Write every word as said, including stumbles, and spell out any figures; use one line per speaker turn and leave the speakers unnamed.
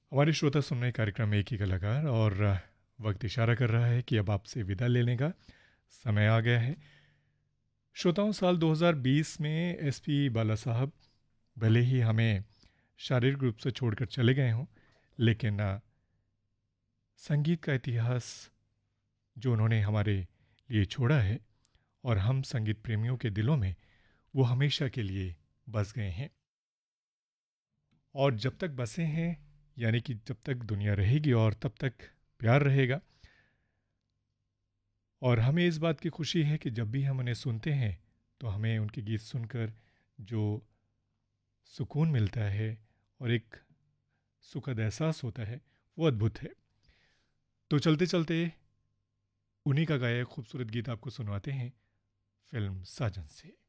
हमारे श्रोता सुन रहे कार्यक्रम एक ही कलाकार और वक्त इशारा कर रहा है कि अब आपसे विदा लेने का समय आ गया है। श्रोताओं, साल दो हज़ार बीस में एसपी बाला साहब भले ही हमें शारीरिक रूप से छोड़कर चले गए हों, लेकिन अ, संगीत का इतिहास जो उन्होंने हमारे लिए छोड़ा है और हम संगीत प्रेमियों के दिलों में वो हमेशा के लिए बस गए हैं। और जब तक बसे हैं, यानी कि जब तक दुनिया रहेगी और तब तक प्यार रहेगा। और हमें इस बात की खुशी है कि जब भी हम उन्हें सुनते हैं तो हमें उनके गीत सुनकर जो सुकून मिलता है और एक सुखद एहसास होता है वो अद्भुत है। तो चलते चलते उन्हीं का गाया एक खूबसूरत गीत आपको सुनवाते हैं फिल्म साजन से।